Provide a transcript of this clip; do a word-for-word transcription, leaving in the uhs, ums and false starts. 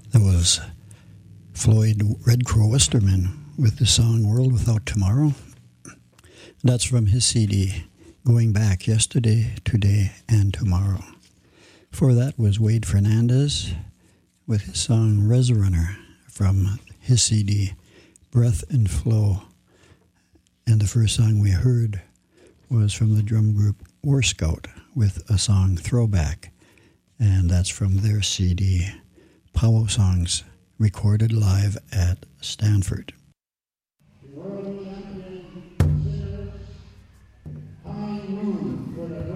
That was Floyd Red Crow Westerman with the song World Without Tomorrow. That's from his C D, Going Back Yesterday, Today, and Tomorrow. Before that was Wade Fernandez with his song Resurunner from his C D, Breath and Flow. And the first song we heard was from the drum group War Scout with a song Throwback. And that's from their C D, Powwow Songs, recorded live at Stanford. One.